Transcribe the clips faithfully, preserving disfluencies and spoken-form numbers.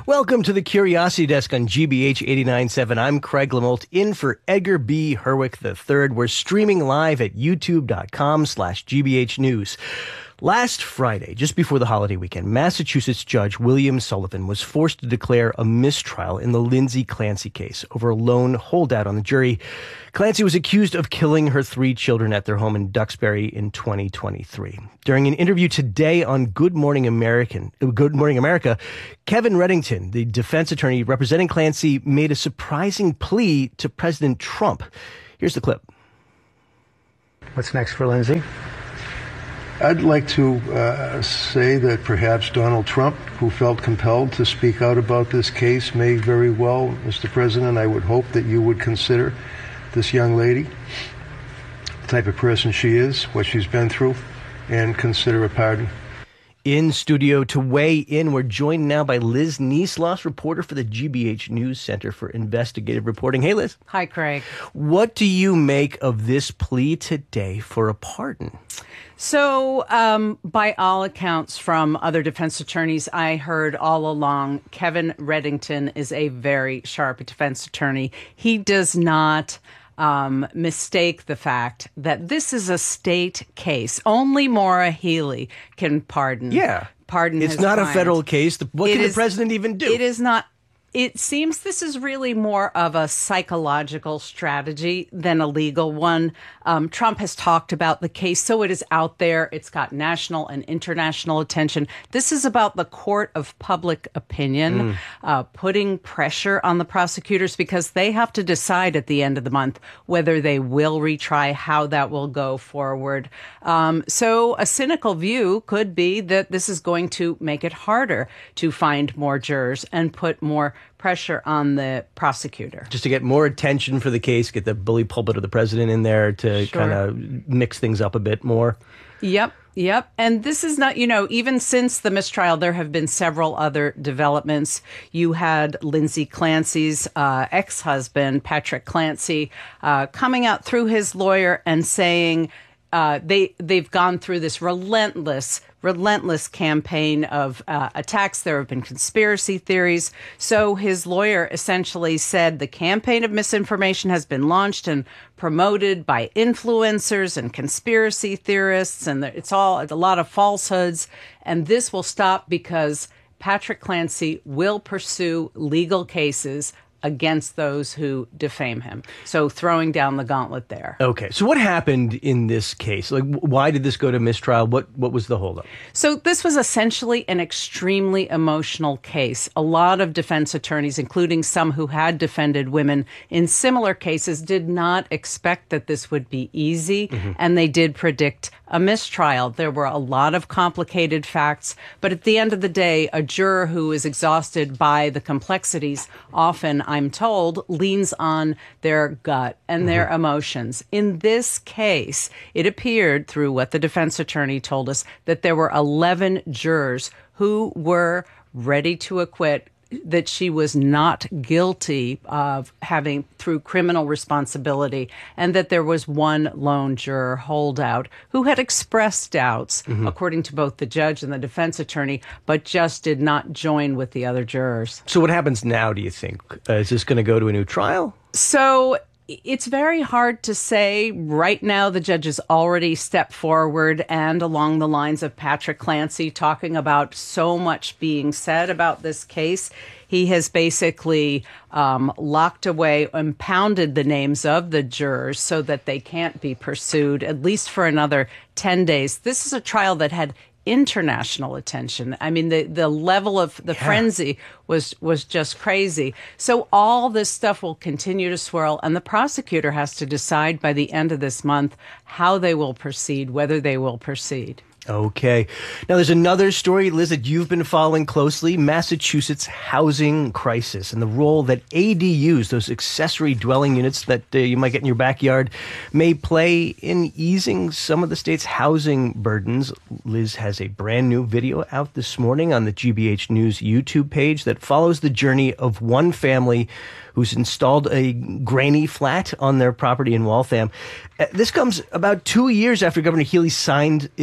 Welcome to the Curiosity Desk on G B H eighty-nine point seven. I'm Craig Lamolt, in for Edgar B. Herwick the third. We're streaming live at youtube.com slash GBH News. Last Friday, just before the holiday weekend, Massachusetts Judge William Sullivan was forced to declare a mistrial in the Lindsay Clancy case over a lone holdout on the jury. Clancy was accused of killing her three children at their home in Duxbury in twenty twenty-three. During an interview today on Good Morning American, Good Morning America, Kevin Reddington, the defense attorney representing Clancy, made a surprising plea to President Trump. Here's the clip. What's next for Lindsay? I'd like to uh, say that perhaps Donald Trump, who felt compelled to speak out about this case, may very well, Mister President, I would hope that you would consider this young lady, the type of person she is, what she's been through, and consider a pardon. In studio to weigh in, we're joined now by Liz Neesloss, reporter for the G B H News Center for Investigative Reporting. Hey, Liz. Hi, Craig. What do you make of this plea today for a pardon? So, um, by all accounts from other defense attorneys I heard all along, Kevin Reddington is a very sharp defense attorney. He does not um, mistake the fact that this is a state case. Only Maura Healey can pardon. Yeah. Pardon It's his not client. a federal case. What It can is- the president even do? It is not. It seems this is really more of a psychological strategy than a legal one. Um, Trump has talked about the case, so it is out there. It's got national and international attention. This is about the court of public opinion, mm. uh, putting pressure on the prosecutors because they have to decide at the end of the month whether they will retry, how that will go forward. Um, so a cynical view could be that this is going to make it harder to find more jurors and put more pressure on the prosecutor. Just to get more attention for the case, get the bully pulpit of the president in there to Sure. kind of mix things up a bit more. Yep. Yep. And this is not, you know, even since the mistrial, there have been several other developments. You had Lindsay Clancy's uh, ex-husband, Patrick Clancy, uh, coming out through his lawyer and saying uh, they, they've gone through this relentless relentless campaign of uh, attacks. There have been conspiracy theories. So his lawyer essentially said the campaign of misinformation has been launched and promoted by influencers and conspiracy theorists. And it's all a lot of falsehoods. And this will stop because Patrick Clancy will pursue legal cases against those who defame him. So throwing down the gauntlet there. Okay. So what happened in this case? Like, why did this go to mistrial? What what was the holdup? So this was essentially an extremely emotional case. A lot of defense attorneys, including some who had defended women in similar cases, did not expect that this would be easy, mm-hmm. and they did predict a mistrial. There were a lot of complicated facts, but at the end of the day, a juror who is exhausted by the complexities often, I'm told, leans on their gut and their mm-hmm. emotions. In this case, it appeared through what the defense attorney told us that there were eleven jurors who were ready to acquit, that she was not guilty of having through criminal responsibility, and that there was one lone juror holdout who had expressed doubts, mm-hmm. according to both the judge and the defense attorney, but just did not join with the other jurors. So what happens now, do you think? Uh, is this going to go to a new trial? So it's very hard to say. Right now, the judge has already stepped forward and along the lines of Patrick Clancy, talking about so much being said about this case. He has basically um, locked away and pounded the names of the jurors so that they can't be pursued, at least for another ten days. This is a trial that had international attention. I mean, the, the level of the yeah. frenzy was was just crazy. So all this stuff will continue to swirl, and the prosecutor has to decide by the end of this month how they will proceed, whether they will proceed. Okay. Now, there's another story, Liz, that you've been following closely, Massachusetts housing crisis and the role that A D Us, those accessory dwelling units that uh, you might get in your backyard, may play in easing some of the state's housing burdens. Liz has a brand new video out this morning on the G B H News YouTube page that follows the journey of one family who's installed a granny flat on their property in Waltham. Uh, this comes about two years after Governor Healey signed it, the Affordable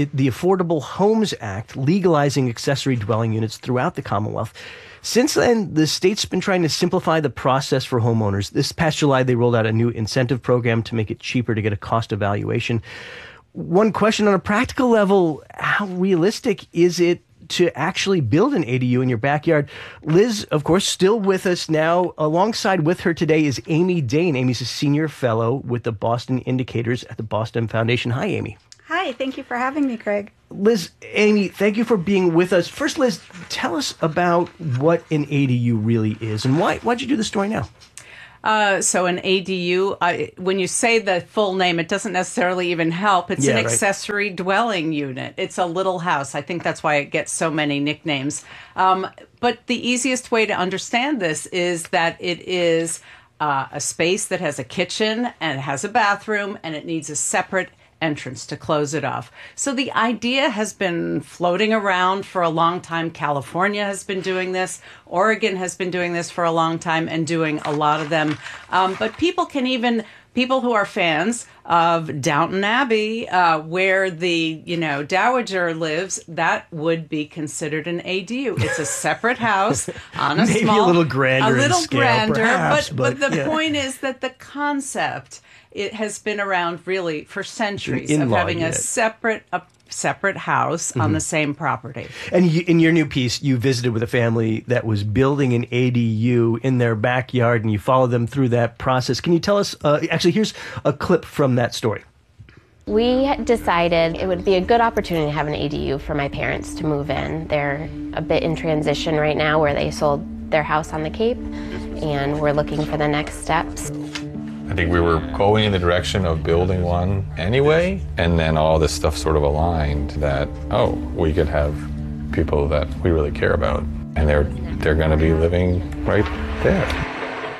Affordable Homes Act, legalizing accessory dwelling units throughout the Commonwealth. Since then, the state's been trying to simplify the process for homeowners. This past July, they rolled out a new incentive program to make it cheaper to get a cost evaluation. One question on a practical level, how realistic is it to actually build an A D U in your backyard? Liz, of course, still with us now. Alongside with her today is Amy Dane. Amy's a senior fellow with the Boston Indicators at the Boston Foundation. Hi, Amy. Hi, thank you for having me, Craig. Liz, Amy, thank you for being with us. First, Liz, tell us about what an A D U really is and why, why'd you do the story now? Uh, so an A D U, uh, when you say the full name, it doesn't necessarily even help. It's Yeah, an right. accessory dwelling unit. It's a little house. I think that's why it gets so many nicknames. Um, but the easiest way to understand this is that it is uh, a space that has a kitchen and it has a bathroom and it needs a separate entrance to close it off. So the idea has been floating around for a long time. California has been doing this. Oregon has been doing this for a long time and doing a lot of them. Um, but people can even, people who are fans of Downton Abbey, uh, where the, you know, Dowager lives, that would be considered an A D U. It's a separate house on a Maybe small, a little grander a little in scale, grander, perhaps, but, but but, the yeah. point is that the concept, it has been around really for centuries An of in-law having unit. a separate a separate house on the same property. And you, in your new piece, you visited with a family that was building an A D U in their backyard, and you followed them through that process. Can you tell us, uh, actually, here's a clip from that story. We decided it would be a good opportunity to have an A D U for my parents to move in. They're a bit in transition right now where they sold their house on the Cape, and we're looking for the next steps. I think we were going in the direction of building one anyway, and then all this stuff sort of aligned that, oh, we could have people that we really care about, and they're they're going to be living right there.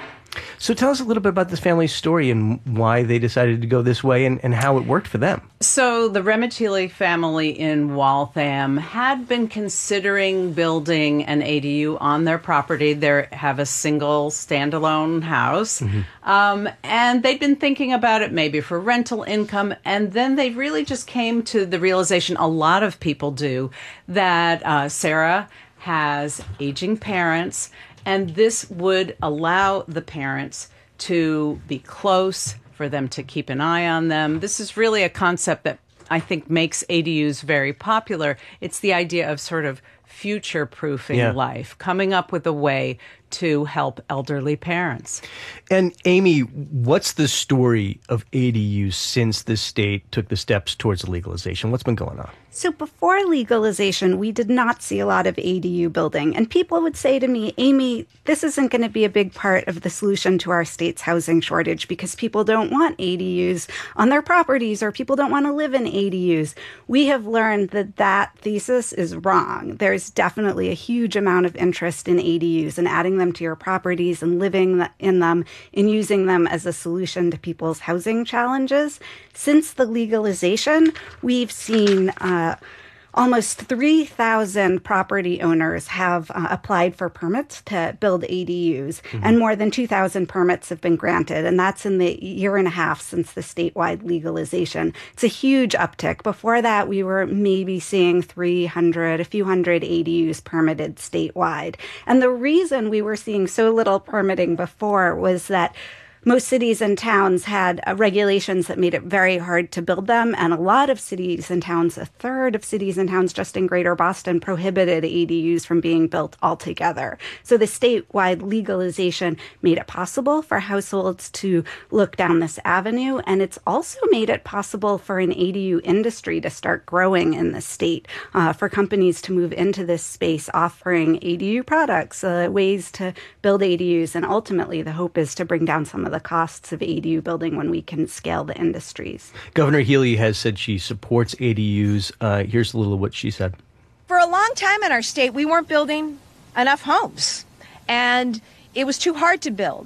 So tell us a little bit about this family's story and why they decided to go this way and, and how it worked for them. So the Remitili family in Waltham had been considering building an A D U on their property. They have a single standalone house. Mm-hmm. Um, and they'd been thinking about it maybe for rental income. And then they really just came to the realization, a lot of people do, that uh, Sarah has aging parents, and this would allow the parents to be close, for them to keep an eye on them. This is really a concept that I think makes A D Us very popular. It's the idea of sort of future-proofing Yeah. life, coming up with a way to help elderly parents. And Amy, what's the story of A D Us since the state took the steps towards legalization? What's been going on? So before legalization, we did not see a lot of A D U building. And people would say to me, Amy, this isn't going to be a big part of the solution to our state's housing shortage because people don't want A D Us on their properties or people don't want to live in A D Us. We have learned that that thesis is wrong. There's definitely a huge amount of interest in A D Us and adding them to your properties and living in them and using them as a solution to people's housing challenges. Since the legalization, we've seen uh, almost three thousand property owners have uh, applied for permits to build A D Us, mm-hmm. and more than two thousand permits have been granted, and that's in the year and a half since the statewide legalization. It's a huge uptick. Before that, we were maybe seeing three hundred, a few hundred A D Us permitted statewide. And the reason we were seeing so little permitting before was that most cities and towns had uh, regulations that made it very hard to build them. And a lot of cities and towns, a third of cities and towns just in Greater Boston, prohibited A D Us from being built altogether. So the statewide legalization made it possible for households to look down this avenue. And it's also made it possible for an A D U industry to start growing in the state, uh, for companies to move into this space, offering A D U products, uh, ways to build A D Us. And ultimately, the hope is to bring down some of the costs of A D U building when we can scale the industries. Governor Healy has said she supports A D Us. Uh, here's a little of what she said. For a long time in our state, we weren't building enough homes, and it was too hard to build.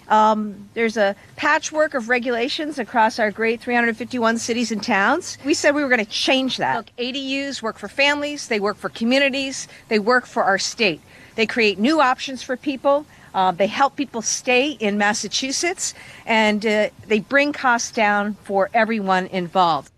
Um, there's a patchwork of regulations across our great three hundred fifty-one cities and towns. We said we were going to change that. Look, A D Us work for families, they work for communities, they work for our state. They create new options for people. Uh, they help people stay in Massachusetts, and uh, they bring costs down for everyone involved.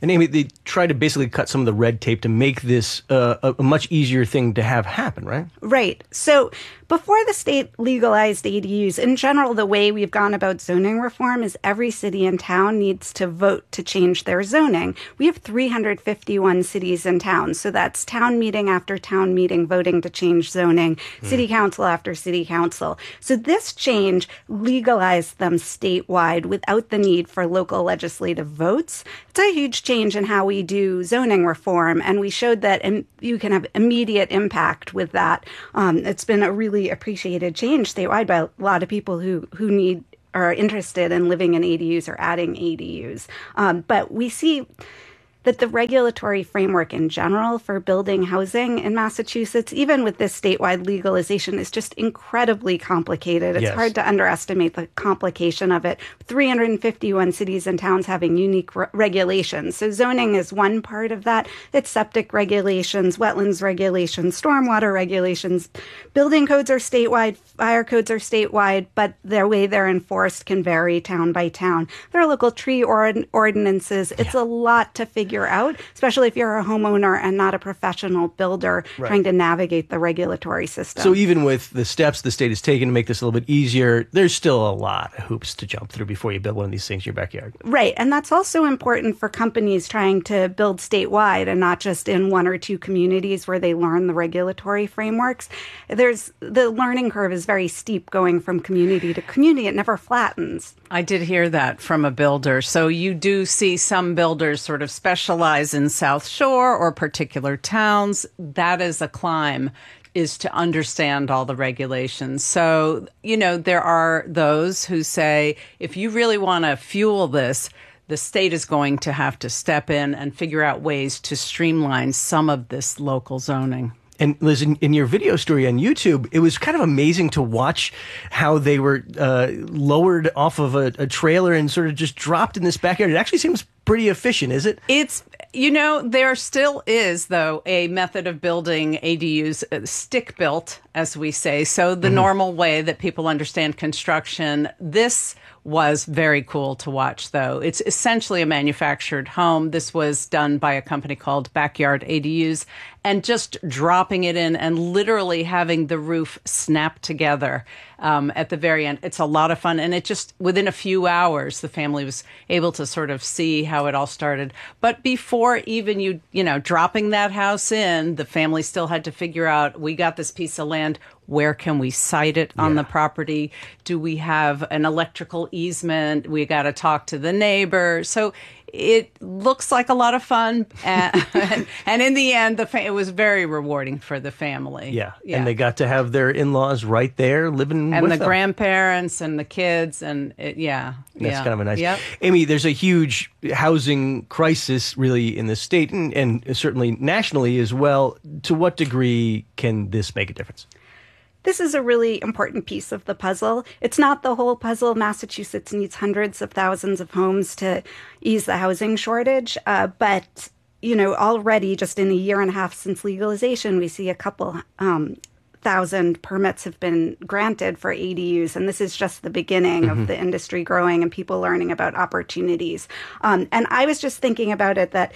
And Amy, they try to basically cut some of the red tape to make this uh, a, a much easier thing to have happen, right? Right. So before the state legalized A D Us, in general, the way we've gone about zoning reform is every city and town needs to vote to change their zoning. We have three hundred fifty-one cities and towns. So that's town meeting after town meeting voting to change zoning, mm. city council after city council. So this change legalized them statewide without the need for local legislative votes. It's a huge change in how we do zoning reform, and we showed that you can have immediate impact with that. Um, it's been a really appreciated change statewide by a lot of people who, who need are interested in living in A D Us or adding A D Us. Um, but we see that the regulatory framework in general for building housing in Massachusetts, even with this statewide legalization, is just incredibly complicated. It's yes. hard to underestimate the complication of it. three hundred fifty-one cities and towns having unique re- regulations. So zoning is one part of that. It's septic regulations, wetlands regulations, stormwater regulations. Building codes are statewide, fire codes are statewide, but the way they're enforced can vary town by town. There are local tree ord- ordinances. It's yeah. a lot to figure out, especially if you're a homeowner and not a professional builder right. trying to navigate the regulatory system. So even with the steps the state has taken to make this a little bit easier, there's still a lot of hoops to jump through before you build one of these things in your backyard. Right. And that's also important for companies trying to build statewide and not just in one or two communities where they learn the regulatory frameworks. There's the learning curve is very steep going from community to community. It never flattens. I did hear that from a builder. So you do see some builders sort of specialize in South Shore or particular towns. That is a climb, is to understand all the regulations. So, you know, there are those who say, if you really want to fuel this, the state is going to have to step in and figure out ways to streamline some of this local zoning. And Liz, in, in your video story on YouTube, it was kind of amazing to watch how they were uh, lowered off of a, a trailer and sort of just dropped in this backyard. It actually seems pretty efficient, is it? It's, you know, there still is, though, a method of building A D Us, uh, stick built, as we say. So the mm-hmm. normal way that people understand construction. This was very cool to watch, though. It's essentially a manufactured home. This was done by a company called Backyard A D Us, and just dropping it in and literally having the roof snap together um, at the very end. It's a lot of fun. And it just, within a few hours, the family was able to sort of see how it all started. But before even you, you know, dropping that house in, the family still had to figure out, we got this piece of land. Where can we site it on yeah. the property? Do we have an electrical easement? We got to talk to the neighbor. So it looks like a lot of fun. And, and in the end, the fa- it was very rewarding for the family. Yeah. yeah. And they got to have their in-laws right there living and with the them. grandparents and the kids. And it, yeah. That's yeah. kind of a nice. Yep. Amy, there's a huge housing crisis really in the state and, and certainly nationally as well. To what degree can this make a difference? This is a really important piece of the puzzle. It's not the whole puzzle. Massachusetts needs hundreds of thousands of homes to ease the housing shortage. Uh, but, you know, already just in a year and a half since legalization, we see a couple um, thousand permits have been granted for A D Us. And this is just the beginning mm-hmm. of the industry growing and people learning about opportunities. Um, and I was just thinking about it that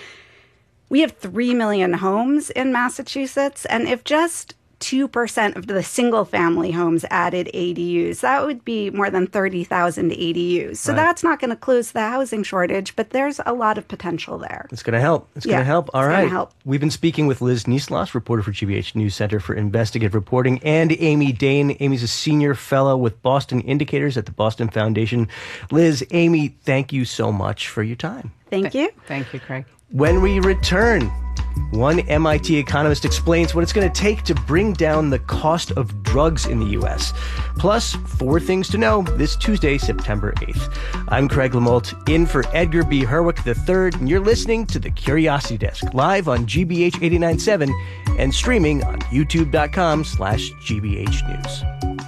we have three million homes in Massachusetts. And if just two percent of the single-family homes added A D Us. That would be more than thirty thousand A D Us. So right. that's not going to close the housing shortage, but there's a lot of potential there. It's going to help. It's yeah, going to help. All it's right. Help. We've been speaking with Liz Niesloss, reporter for G B H News Center for Investigative Reporting, and Amy Dane. Amy's a senior fellow with Boston Indicators at the Boston Foundation. Liz, Amy, thank you so much for your time. Thank you. Thank you, Craig. When we return, one M I T economist explains what it's going to take to bring down the cost of drugs in the U S. Plus, four things to know this Tuesday, September eighth. I'm Craig LaMolt, in for Edgar B. Herwick the third, and you're listening to The Curiosity Desk, live on G B H eighty-nine point seven and streaming on youtube.com slash GBH News.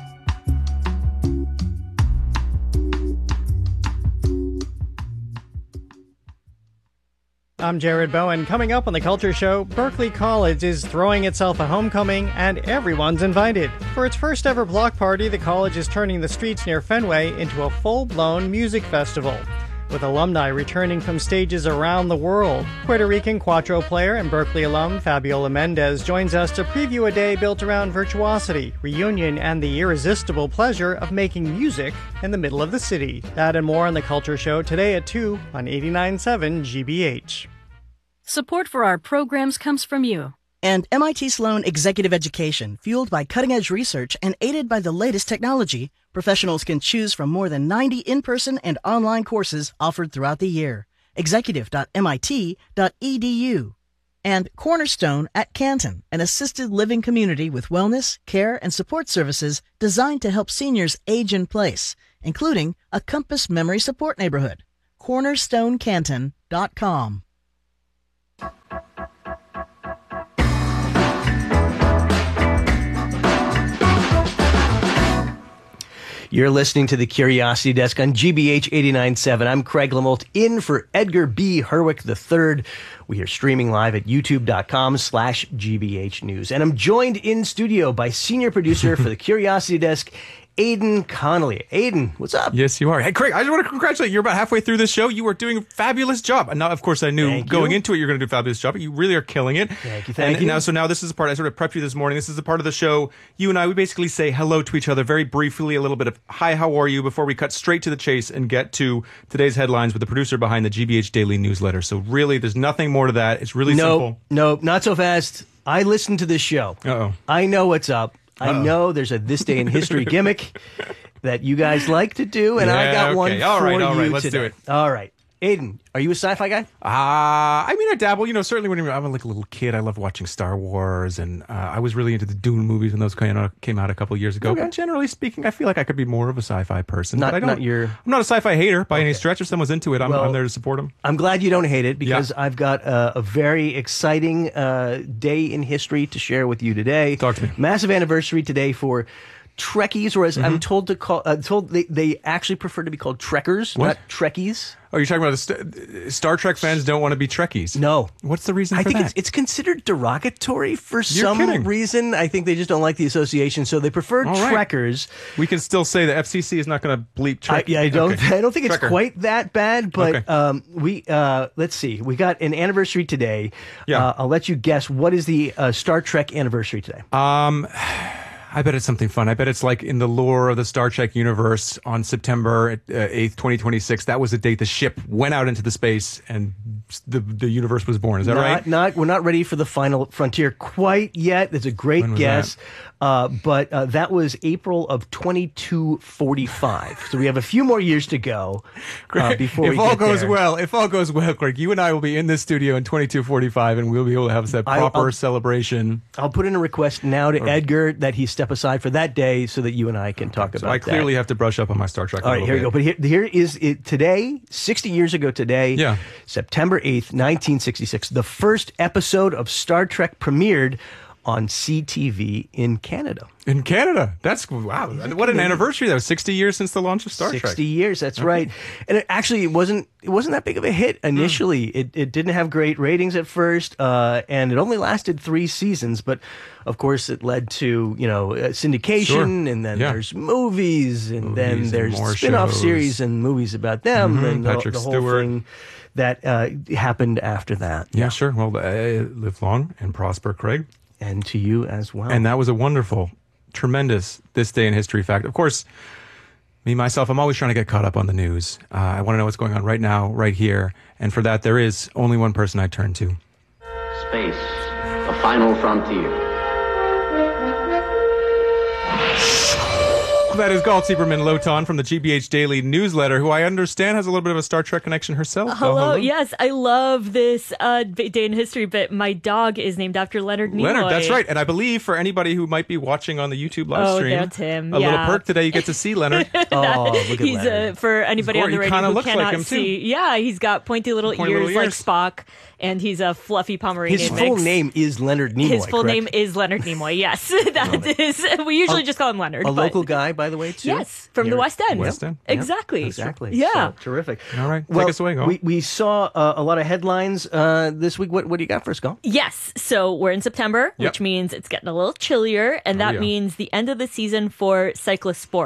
I'm Jared Bowen. Coming up on The Culture Show, Berkeley College is throwing itself a homecoming and everyone's invited. For its first ever block party, the college is turning the streets near Fenway into a full-blown music festival. with alumni returning from stages around the world. Puerto Rican Cuatro player and Berkeley alum Fabiola Mendez joins us to preview a day built around virtuosity, reunion, and the irresistible pleasure of making music in the middle of the city. That and more on The Culture Show today at two on eighty-nine point seven G B H. Support for our programs comes from you. And M I T Sloan Executive Education, fueled by cutting-edge research and aided by the latest technology, professionals can choose from more than ninety in-person and online courses offered throughout the year. executive dot M I T dot E D U. And Cornerstone at Canton, an assisted living community with wellness, care, and support services designed to help seniors age in place, including a Compass Memory Support Neighborhood. cornerstone canton dot com. You're listening to the Curiosity Desk on G B H eighty-nine point seven. I'm Craig Lamolt, in for Edgar B. Herwick the third. We are streaming live at youtube.com slash GBH News. And I'm joined in studio by senior producer for the Curiosity Desk, Aidan Connolly. Aidan, what's up? Yes, you are. Hey, Craig, I just want to congratulate you. You're about halfway through this show. You are doing a fabulous job. And now, of course, I knew Thank going you. into it you're going to do a fabulous job, but you really are killing it. Thank you, thank and you. Now, so now this is the part I sort of prepped you this morning. This is the part of the show. You and I, we basically say hello to each other very briefly, a little bit of hi, how are you, before we cut straight to the chase and get to today's headlines with the producer behind the G B H Daily newsletter. So really, there's nothing more to that. It's really Nope, simple. nope, not so fast. I listen to this show. Uh-oh. I know what's up. I Uh-oh. know there's a This Day in History gimmick that you guys like to do, and I Yeah, got one okay. All for right, all you right, let's today. do it. All right. Aidan, are you a sci-fi guy? Uh, I mean, I dabble. You know, certainly when I was like a little kid, I loved watching Star Wars, and uh, I was really into the Dune movies when those came out, came out a couple of years ago. Okay. But generally speaking, I feel like I could be more of a sci-fi person. Not- but I don't, not your- I'm not a sci-fi hater by any stretch. If someone's into it, I'm, Well, I'm there to support them. I'm glad you don't hate it because Yeah. I've got a, a very exciting uh, day in history to share with you today. Talk to me. Massive anniversary today for Trekkies, or as Mm-hmm. I'm told to call, uh, told they, they actually prefer to be called Trekkers, What? not Trekkies. Oh, you're talking about the st- Star Trek fans don't want to be Trekkies. No. What's the reason I for think that? it's, it's considered derogatory for You're some kidding. reason. I think they just don't like the association, so they prefer All right. Trekkers. we can still say the F C C is not going to bleep I, Trek. yeah, I don't. Okay. I don't think it's Trekker. quite that bad, but Okay. um, we uh, let's see. We got an anniversary today. Yeah. Uh, I'll let you guess. What is the uh, Star Trek anniversary today? Um, I bet it's something fun. I bet it's like in the lore of the Star Trek universe on September eighth, twenty twenty-six. That was the date the ship went out into the space and the the universe was born. Is that not, right? Not. We're not ready for the final frontier quite yet. That's a great When was guess. Uh, but uh, that was April of twenty-two forty-five. So we have a few more years to go uh, before if we all get goes there. well, if all goes well, Craig, you and I will be in this studio in twenty-two forty-five, and we'll be able to have that I- proper I'll- celebration. I'll put in a request now to Edgar that he step aside for that day so that you and I can talk So about I clearly that. have to brush up on my Star Trek. All a right, little here we go. bit. But here, here is it today, sixty years ago today, Yeah. September eighth, nineteen sixty-six, the first episode of Star Trek premiered on C T V in Canada. In Canada, that's wow! What an anniversary! That was sixty years since the launch of Star sixty Trek. years, that's right. And it actually it wasn't it wasn't that big of a hit initially. Hmm. It it didn't have great ratings at first, uh, and it only lasted three seasons. But of course, it led to you know uh, syndication, Sure. and then Yeah. there's movies, and then Movies and there's more spin-off shows. series and movies about them, Mhm, and the, Patrick the whole Stewart. thing that uh, happened after that. Yeah, sure. Well, uh, live long and prosper, Craig. And to you as well. And that was a wonderful, tremendous This Day in History fact. Of course, me, myself, I'm always trying to get caught up on the news. Uh, I want to know what's going on right now, right here. And for that, there is only one person I turn to. Space, the final frontier. That is Galt Sieberman Lotan from the G B H Daily newsletter, who I understand has a little bit of a Star Trek connection herself. Hello. Oh, Yes, I love this uh, day in history, but my dog is named after Leonard Nimoy. Leonard, that's right. And I believe for anybody who might be watching on the YouTube live Oh, stream, that's him. a Yeah. little perk today, you get to see Leonard. Oh, look at He's Leonard. uh, for anybody He's on the gor- he radio kinda who looks like cannot him, too. see. Yeah, he's got pointy little, Pointy ears, little like ears. Spock, and he's a fluffy Pomeranian His mix. full name is Leonard Nimoy. His full correct? name is Leonard Nimoy. Yes, that is. We usually A- just call him Leonard. A but- local guy, by the way, too. Yes, from the Here- West End. West End. Yep, Exactly. Exactly. Yeah. So, terrific. All right. Take Well, us away, Galt. we, we saw uh, a lot of headlines uh, this week. What, what do you got for us, Galt? Yes. So we're in September, Yep. which means it's getting a little chillier, and Oh, that yeah. means the end of the season for Cyclospora.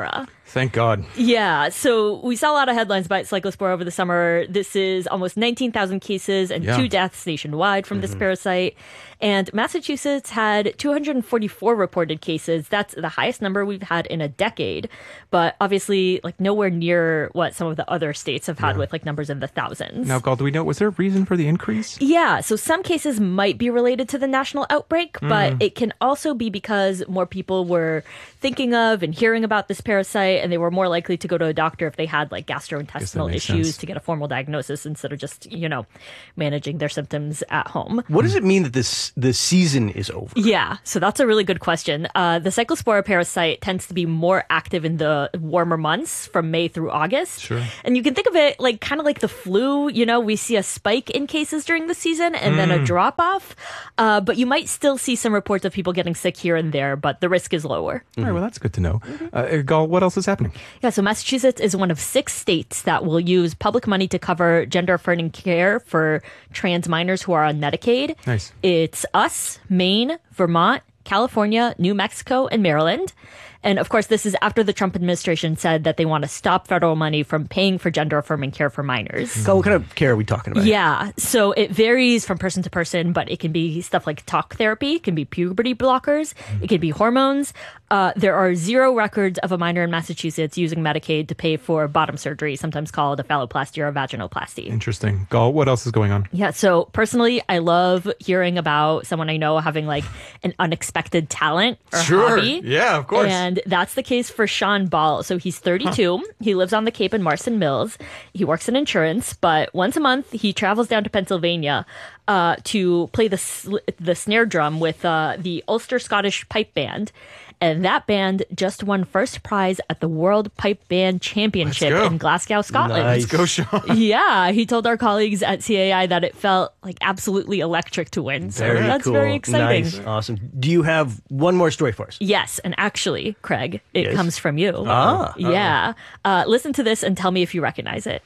Thank God. Yeah, so we saw a lot of headlines about Cyclospora over the summer. This is almost nineteen thousand cases and Yeah. two deaths nationwide from this Mhm. parasite. And Massachusetts had two hundred forty-four reported cases. That's the highest number we've had in a decade. But obviously, like nowhere near what some of the other states have had Yeah. with like numbers in the thousands. Now, Gall, do we know, was there a reason for the increase? Yeah, so some cases might be related to the national outbreak, but Mm. it can also be because more people were thinking of and hearing about this parasite, and they were more likely to go to a doctor if they had like gastrointestinal makes issues sense. to get a formal diagnosis instead of just, you know, managing their symptoms at home. What does it mean that this the season is over? Yeah, so that's a really good question. Uh, the Cyclospora parasite tends to be more active in the warmer months from May through August. Sure. And you can think of it like kind of like the flu. You know, we see a spike in cases during the season and then a Mm. drop off. Uh, but you might still see some reports of people getting sick here and there, but the risk is lower. All right, well, that's good to know. Uh, Gall, what else is happening? Yeah, so Massachusetts is one of six states that will use public money to cover gender affirming care for trans minors who are on Medicaid. Nice. It's us, Maine, Vermont, California, New Mexico, and Maryland. And of course, this is after the Trump administration said that they want to stop federal money from paying for gender affirming care for minors. So what kind of care are we talking about? Yeah, so it varies from person to person, but it can be stuff like talk therapy, it can be puberty blockers, it can be hormones. Uh, there are zero records of a minor in Massachusetts using Medicaid to pay for bottom surgery, sometimes called a phalloplasty or a vaginoplasty. Interesting. Gall, what else is going on? Yeah, so personally, I love hearing about someone I know having like an unexpected talent or Sure. hobby. Yeah, of course. And that's the case for Sean Ball. So he's thirty-two. He lives on the Cape in Marston Mills. He works in insurance, but once a month he travels down to Pennsylvania uh, to play the sl- the snare drum with uh, the Ulster Scottish Pipe Band. And that band just won first prize at the World Pipe Band Championship go. in Glasgow, Scotland. Nice. Let's go, Sean. Yeah, he told our colleagues at C A I that it felt like absolutely electric to win. So Very that's cool. very exciting. Nice. Awesome. Do you have one more story for us? Yes, and actually, Craig, it Yes? comes from you. Ah. Yeah. Uh, listen to this and tell me if you recognize it.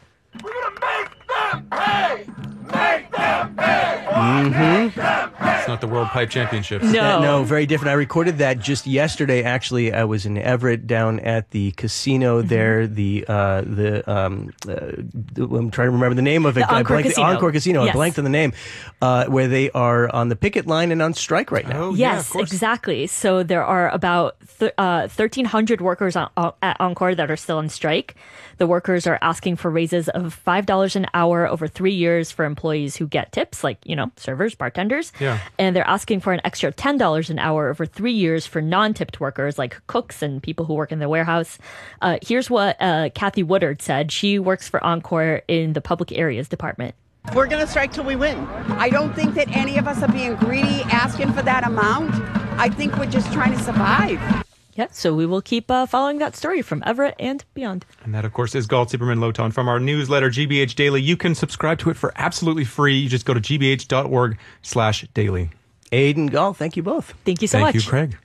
Mm-hmm. It's not the World Pipe Championships. Uh, no, very different. I recorded that just yesterday. Actually, I was in Everett down at the casino Mm-hmm. there. The uh, the um, uh, the- I'm trying to remember the name of it. The I Encore blanked, Casino. The Encore Casino. Yes. I blanked on the name. Uh, where they are on the picket line and on strike right now. Oh, yes, exactly. So there are about th- uh, thirteen hundred workers on, uh, at Encore that are still on strike. The workers are asking for raises of five dollars an hour over three years for employees who get tips, like, you know, servers, bartenders. Yeah. And they're asking for an extra ten dollars an hour over three years for non-tipped workers like cooks and people who work in the warehouse. Uh, here's what uh, Kathy Woodard said. She works for Encore in the public areas department. We're going to strike till we win. I don't think that any of us are being greedy asking for that amount. I think we're just trying to survive. Yeah, so we will keep uh, following that story from Everett and beyond. And that, of course, is Gall Zimmerman Loton from our newsletter, G B H Daily. You can subscribe to it for absolutely free. You just go to g b h dot org slash daily. Aiden, Gall, thank you both. Thank you so Thank much. you, Craig.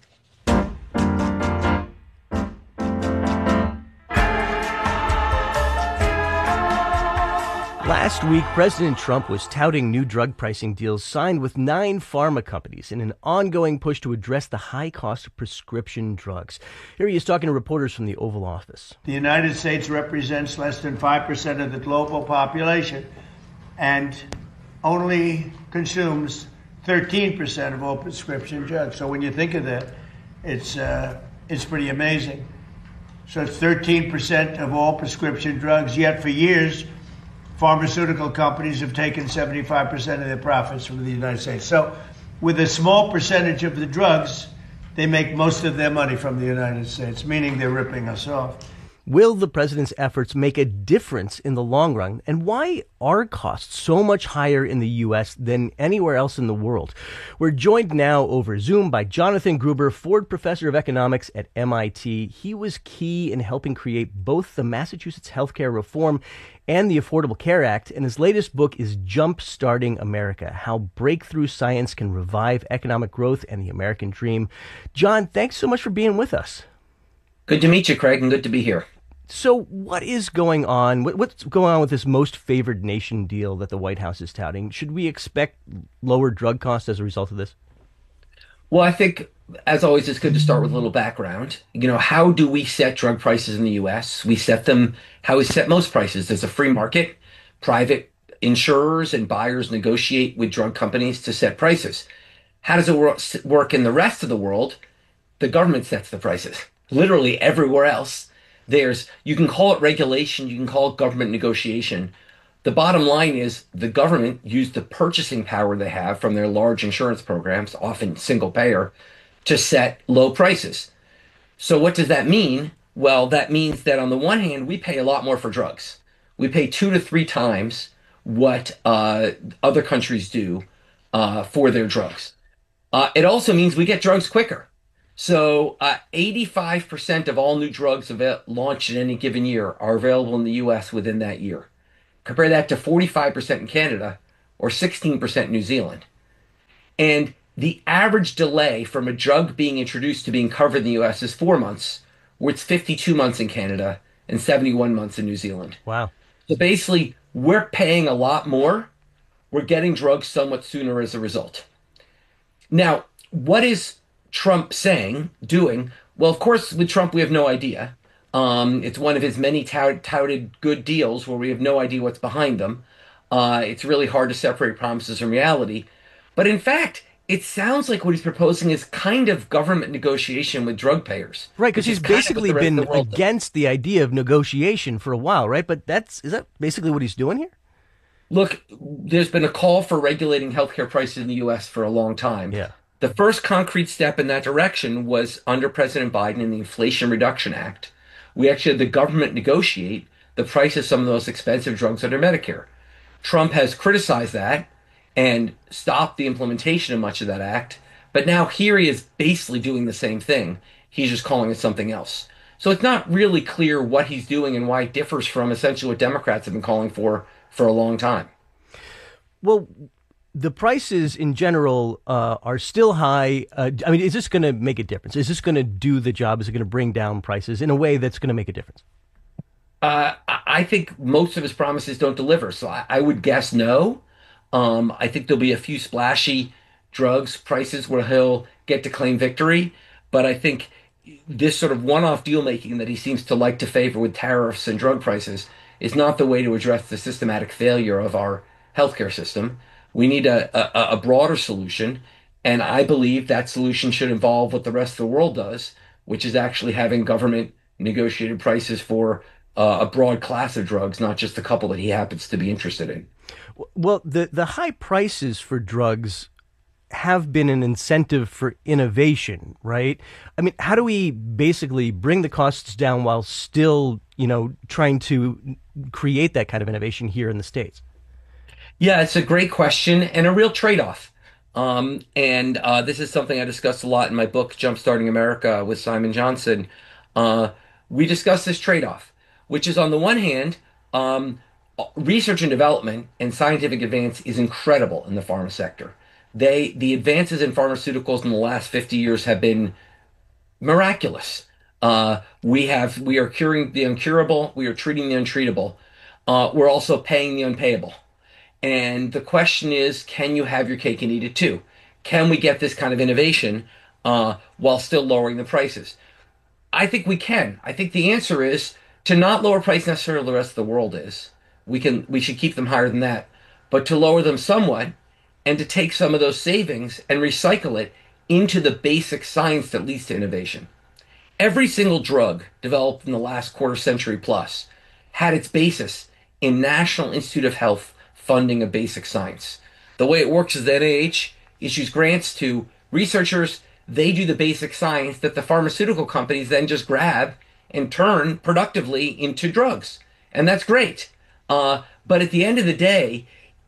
Last week, President Trump was touting new drug pricing deals signed with nine pharma companies in an ongoing push to address the high cost of prescription drugs. Here he is talking to reporters from the Oval Office. The United States represents less than five percent of the global population and only consumes thirteen percent of all prescription drugs. So when you think of that, it's, uh, it's pretty amazing. So it's thirteen percent of all prescription drugs, yet for years, pharmaceutical companies have taken seventy-five percent of their profits from the United States. So with a small percentage of the drugs, they make most of their money from the United States, meaning they're ripping us off. Will the president's efforts make a difference in the long run? And why are costs so much higher in the U S than anywhere else in the world? We're joined now over Zoom by Jonathan Gruber, Ford Professor of Economics at M I T. He was key in helping create both the Massachusetts Healthcare Reform and the Affordable Care Act, and his latest book is Jump Starting America, How Breakthrough Science Can Revive Economic Growth and the American Dream. John, thanks so much for being with us. Good to meet you, Craig, and good to be here. So what is going on? What's going on with this most favored nation deal that the White House is touting? Should we expect lower drug costs as a result of this? Well, I think as always, it's good to start with a little background. You know, how do we set drug prices in the U S? We set them how we set most prices. There's a free market. Private insurers and buyers negotiate with drug companies to set prices. How does it wor- work in the rest of the world? The government sets the prices. Literally everywhere else, there's, you can call it regulation, you can call it government negotiation. The bottom line is the government used the purchasing power they have from their large insurance programs, often single payer, to set low prices. So what does that mean? Well, that means that on the one hand, we pay a lot more for drugs. We pay two to three times what uh, other countries do uh, for their drugs. Uh, it also means we get drugs quicker. So uh, eighty-five percent of all new drugs av- launched in any given year are available in the U S within that year. Compare that to forty-five percent in Canada or sixteen percent in New Zealand. And the average delay from a drug being introduced to being covered in the U S is four months, where it's fifty-two months in Canada and seventy-one months in New Zealand. Wow. So basically, we're paying a lot more. We're getting drugs somewhat sooner as a result. Now, what is Trump saying, doing? Well, of course, with Trump, we have no idea. Um, it's one of his many tout- touted good deals where we have no idea what's behind them. Uh, it's really hard to separate promises from reality. But in fact, it sounds like what he's proposing is kind of government negotiation with drug payers. Right, because he's basically been against the idea of negotiation for a while, right? But that's is that basically what he's doing here? Look, there's been a call for regulating healthcare prices in the U S for a long time. Yeah. The first concrete step in that direction was under President Biden in the Inflation Reduction Act. We actually had the government negotiate the price of some of those expensive drugs under Medicare. Trump has criticized that and stopped the implementation of much of that act. But now here he is basically doing the same thing. He's just calling it something else. So it's not really clear what he's doing and why it differs from essentially what Democrats have been calling for for a long time. Well, the prices in general uh, are still high. Uh, I mean, is this going to make a difference? Is this going to do the job? Is it going to bring down prices in a way that's going to make a difference? Uh, I think most of his promises don't deliver. So I, I would guess no. Um, I think there'll be a few splashy drugs prices where he'll get to claim victory. But I think this sort of one-off deal making that he seems to like to favor with tariffs and drug prices is not the way to address the systematic failure of our healthcare system. We need a, a, a broader solution. And I believe that solution should involve what the rest of the world does, which is actually having government negotiated prices for uh, a broad class of drugs, not just a couple that he happens to be interested in. Well, the, the high prices for drugs have been an incentive for innovation, right? I mean, how do we basically bring the costs down while still, you know, trying to create that kind of innovation here in the States? Yeah, it's a great question and a real trade-off. Um, and uh, this is something I discussed a lot in my book, Jumpstarting America with Simon Johnson. Uh, we discuss this trade-off, which is on the one hand, um, research and development and scientific advance is incredible in the pharma sector. They, the advances in pharmaceuticals in the last fifty years have been miraculous. Uh, we have, we are curing the incurable. We are treating the untreatable. Uh, we're also paying the unpayable. And the question is, can you have your cake and eat it too? Can we get this kind of innovation uh, while still lowering the prices? I think we can. I think the answer is to not lower price necessarily the rest of the world is. We can, we should keep them higher than that, but to lower them somewhat and to take some of those savings and recycle it into the basic science that leads to innovation. Every single drug developed in the last quarter century plus had its basis in National Institute of Health funding of basic science. The way it works is that N I H issues grants to researchers. They do the basic science that the pharmaceutical companies then just grab and turn productively into drugs. And that's great. Uh, but at the end of the day,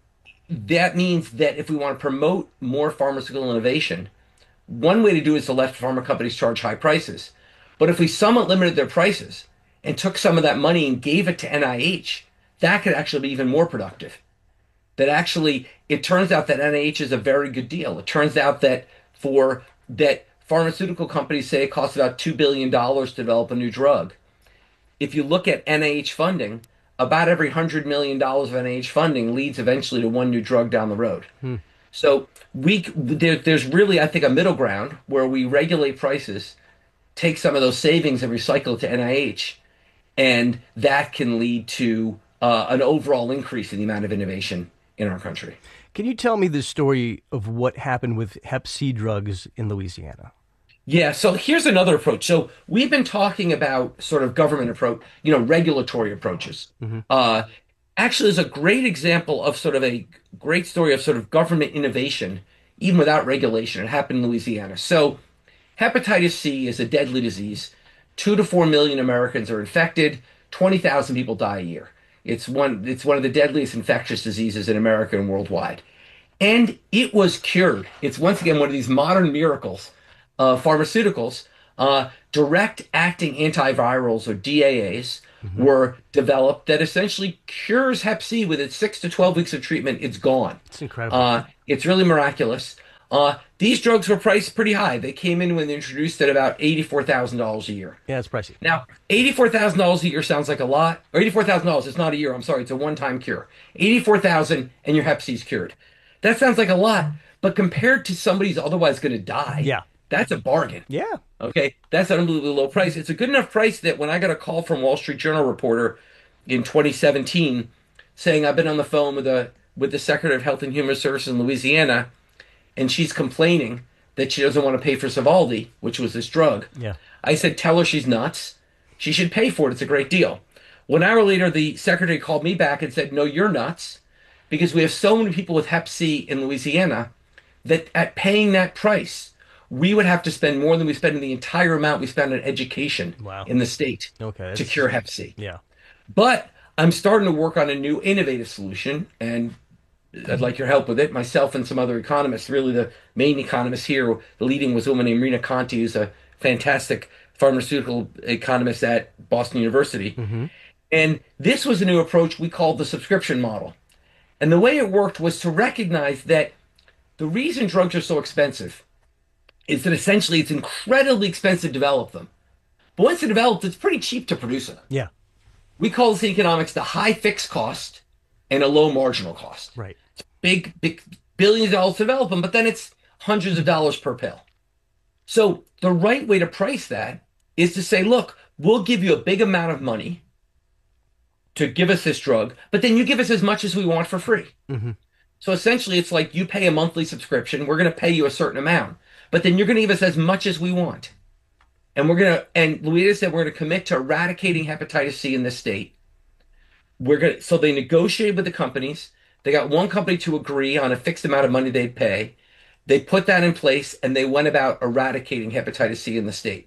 that means that if we want to promote more pharmaceutical innovation, one way to do it is to let pharma companies charge high prices. But if we somewhat limited their prices and took some of that money and gave it to N I H, that could actually be even more productive. That actually, it turns out that N I H is a very good deal. It turns out that for that pharmaceutical companies say it costs about two billion dollars to develop a new drug. If you look at N I H funding, about every one hundred million dollars of N I H funding leads eventually to one new drug down the road. Hmm. So we there, there's really, I think, a middle ground where we regulate prices, take some of those savings and recycle it to N I H, and that can lead to uh, an overall increase in the amount of innovation in our country. Can you tell me the story of what happened with Hep C drugs in Louisiana? Yeah, so here's another approach. So we've been talking about sort of government approach, you know, regulatory approaches. Mm-hmm. Uh, actually, there's a great example of sort of a great story of sort of government innovation, even without regulation. It happened in Louisiana. So hepatitis C is a deadly disease. Two to four million Americans are infected. twenty thousand people die a year. It's one, it's one of the deadliest infectious diseases in America and worldwide. And it was cured. It's once again one of these modern miracles. Uh, pharmaceuticals, uh, direct-acting antivirals, or D A As, mm-hmm. were developed that essentially cures Hep C within six to twelve weeks of treatment. It's gone. It's incredible. Uh, it's really miraculous. Uh, these drugs were priced pretty high. They came in when they introduced at about eighty-four thousand dollars a year. Yeah, it's pricey. Now, eighty-four thousand dollars a year sounds like a lot. Or eighty-four thousand dollars, it's not a year, I'm sorry, it's a one-time cure. eighty-four thousand dollars and your Hep C's cured. That sounds like a lot, but compared to somebody who's otherwise going to die, yeah. that's a bargain. Yeah. Okay, that's an unbelievably low price. It's a good enough price that when I got a call from Wall Street Journal reporter in twenty seventeen saying I've been on the phone with a with the Secretary of Health and Human Services in Louisiana, and she's complaining that she doesn't want to pay for Sovaldi, which was this drug. Yeah. I said, tell her she's nuts. She should pay for it. It's a great deal. One hour later, the secretary called me back and said, no, you're nuts, because we have so many people with Hep C in Louisiana that at paying that price, we would have to spend more than we spend in the entire amount we spend on education wow. in the state okay, to cure Hep C. Yeah. But I'm starting to work on a new innovative solution, and I'd like your help with it. Myself and some other economists, really the main economist here, the leading was a woman named Rena Conti, who's a fantastic pharmaceutical economist at Boston University. Mm-hmm. And this was a new approach we called the subscription model. And the way it worked was to recognize that the reason drugs are so expensive is that essentially it's incredibly expensive to develop them. But once they're developed, it's pretty cheap to produce them. Yeah. We call this in economics the high fixed cost and a low marginal cost. Right. It's big, big billions of dollars to develop them, but then it's hundreds of dollars per pill. So the right way to price that is to say, look, we'll give you a big amount of money to give us this drug, but then you give us as much as we want for free. Mm-hmm. So essentially it's like you pay a monthly subscription, we're going to pay you a certain amount, but then you're going to give us as much as we want. And we're going to, and Louisa said, we're going to commit to eradicating hepatitis C in this state. We're going to, so they negotiated with the companies. They got one company to agree on a fixed amount of money they'd pay. They put that in place and they went about eradicating hepatitis C in the state.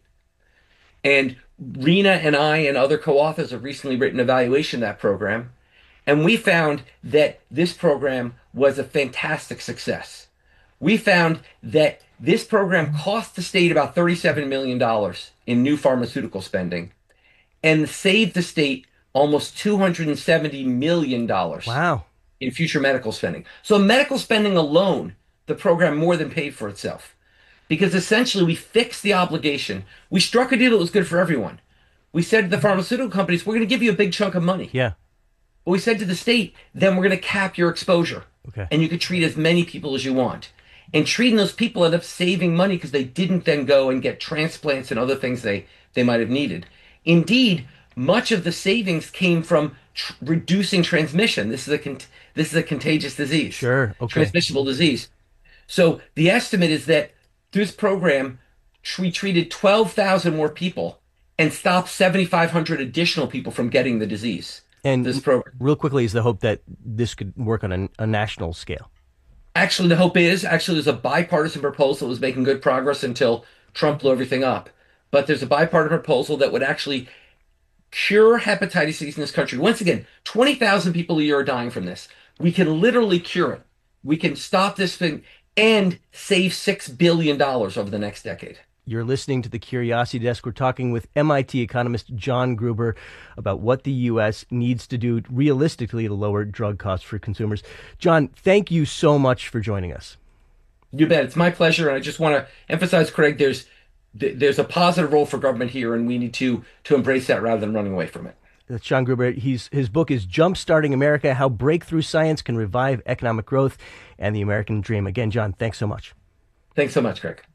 And Rena and I and other co-authors have recently written an evaluation of that program. And we found that this program was a fantastic success. We found that this program cost the state about thirty-seven million dollars in new pharmaceutical spending and saved the state almost two hundred seventy million dollars wow. in future medical spending. So medical spending alone, the program more than paid for itself. Because essentially we fixed the obligation. We struck a deal that was good for everyone. We said to the pharmaceutical companies, we're going to give you a big chunk of money. Yeah. But we said to the state, then we're going to cap your exposure. Okay. And you can treat as many people as you want. And treating those people ended up saving money because they didn't then go and get transplants and other things they, they might have needed. Indeed, much of the savings came from tr- reducing transmission. This is a con- this is a contagious disease. Sure. Okay. Transmissible disease. So the estimate is that through this program, we treated twelve thousand more people and stopped seventy-five hundred additional people from getting the disease. And this program. Real quickly, is the hope that this could work on a, a national scale? Actually, the hope is, actually, there's a bipartisan proposal that was making good progress until Trump blew everything up. But there's a bipartisan proposal that would actually cure hepatitis C in this country. Once again, twenty thousand people a year are dying from this. We can literally cure it. We can stop this thing and save six billion dollars over the next decade. You're listening to the Curiosity Desk. We're talking with M I T economist John Gruber about what the U S needs to do realistically to lower drug costs for consumers. John, thank you so much for joining us. You bet. It's my pleasure. And I just want to emphasize, Craig, there's there's a positive role for government here, and we need to to embrace that rather than running away from it. That's Sean Gruber. He's, his book is Jumpstarting America, How Breakthrough Science Can Revive Economic Growth and the American Dream. Again, John, thanks so much. Thanks so much, Craig.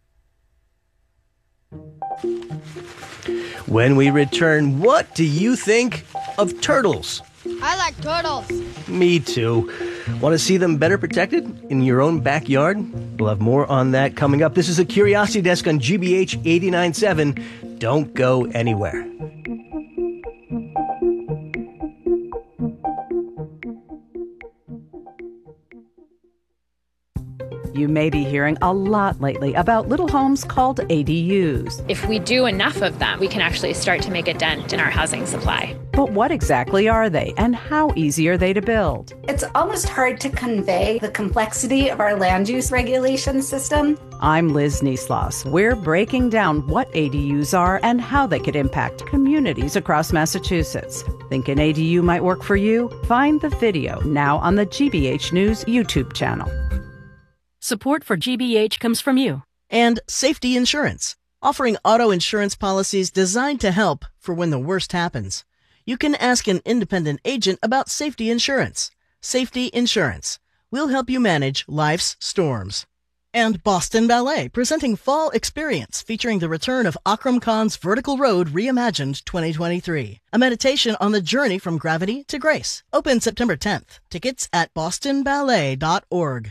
When we return, what do you think of turtles? I like turtles. Me too. Want to see them better protected in your own backyard? We'll have more on that coming up. This is a Curiosity Desk on G B H eighty-nine point seven. Don't go anywhere. You may be hearing a lot lately about little homes called A D Us. If we do enough of them, we can actually start to make a dent in our housing supply. But what exactly are they, and how easy are they to build? It's almost hard to convey the complexity of our land use regulation system. I'm Liz Nieslas. We're breaking down what A D Us are and how they could impact communities across Massachusetts. Think an A D U might work for you? Find the video now on the G B H News YouTube channel. Support for G B H comes from you. And Safety Insurance, offering auto insurance policies designed to help for when the worst happens. You can ask an independent agent about Safety Insurance. Safety Insurance. We'll help you manage life's storms. And Boston Ballet, presenting Fall Experience, featuring the return of Akram Khan's Vertical Road Reimagined twenty twenty-three. A meditation on the journey from gravity to grace. Open September tenth. Tickets at boston ballet dot org.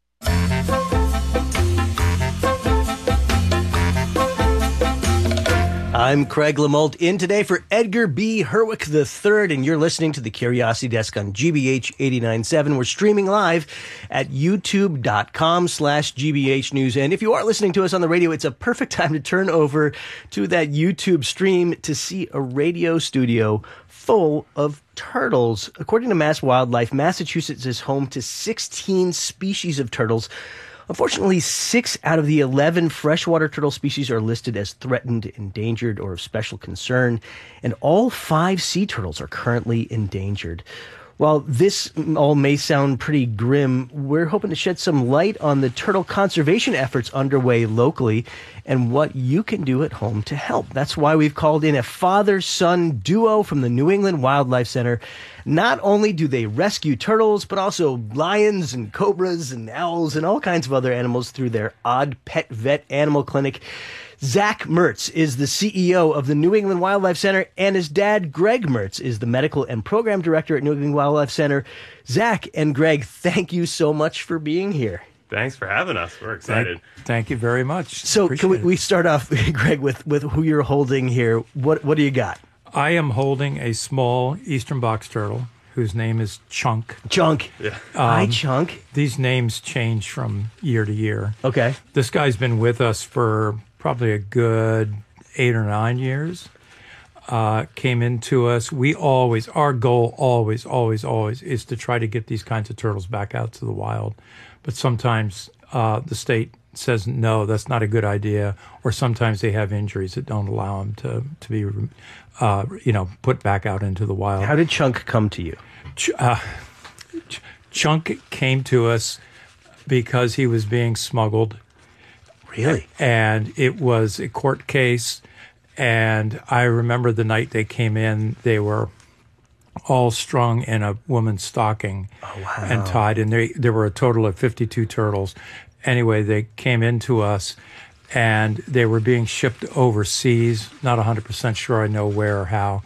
I'm Craig Lamolt, in today for Edgar B. Herwick the third, and you're listening to the Curiosity Desk on G B H eighty-nine point seven. We're streaming live at youtube.com slash GBH News. And if you are listening to us on the radio, it's a perfect time to turn over to that YouTube stream to see a radio studio full of turtles. According to Mass Wildlife, Massachusetts is home to sixteen species of turtles. Unfortunately, six out of the eleven freshwater turtle species are listed as threatened, endangered, or of special concern, and all five sea turtles are currently endangered. While this all may sound pretty grim, we're hoping to shed some light on the turtle conservation efforts underway locally and what you can do at home to help. That's why we've called in a father-son duo from the New England Wildlife Center. Not only do they rescue turtles, but also lions and cobras and owls and all kinds of other animals through their Odd Pet Vet Animal Clinic. Zach Mertz is the C E O of the New England Wildlife Center, and his dad, Greg Mertz, is the medical and program director at New England Wildlife Center. Zach and Greg, thank you so much for being here. Thanks for having us. We're excited. Thank, thank you very much. So Appreciate can we, it. we start off, Greg, with, with who you're holding here. What what do you got? I am holding a small eastern box turtle whose name is Chunk. Chunk. Yeah. Hi, Um, Chunk. These names change from year to year. Okay. This guy's been with us for probably a good eight or nine years. Uh, came into us. We always, our goal always, always, always is to try to get these kinds of turtles back out to the wild. But sometimes uh, the state says, no, that's not a good idea. Or sometimes they have injuries that don't allow them to, to be, uh, you know, put back out into the wild. How did Chunk come to you? Ch- uh, Ch- Chunk came to us because he was being smuggled. Really? And it was a court case. And I remember the night they came in, they were all strung in a woman's stocking oh, wow. and tied. And they, there were a total of fifty-two turtles. Anyway, they came into us and they were being shipped overseas. Not one hundred percent sure I know where or how.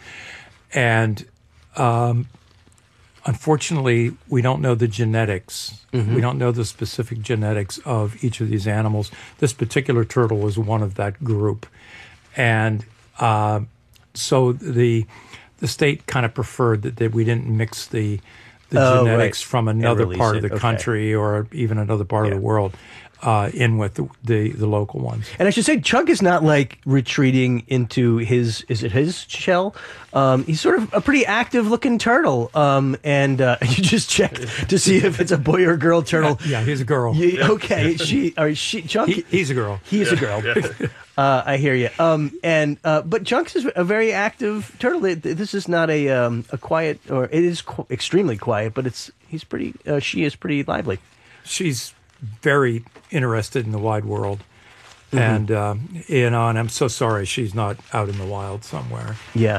And um, unfortunately, we don't know the genetics. Mm-hmm. We don't know the specific genetics of each of these animals. This particular turtle was one of that group. And uh, so the the state kind of preferred that, that we didn't mix the the oh, genetics right. from another part it. of the okay. country or even another part yeah. of the world uh, in with the, the the local ones. And I should say, Chunk is not like retreating into his, is it his shell? Um, he's sort of a pretty active looking turtle. Um, and uh, you just check to see if it's a boy or girl turtle. Yeah, yeah he's a girl. You, okay, she, or she, Chunk. He, he's a girl. He's yeah. a girl. Yeah. Uh, I hear you. Um, and uh, but Chunk is a very active turtle. This is not a um, a quiet, or it is qu- extremely quiet, but it's he's pretty. Uh, she is pretty lively. She's very interested in the wide world, mm-hmm. and um, you know, and I'm so sorry she's not out in the wild somewhere. Yeah.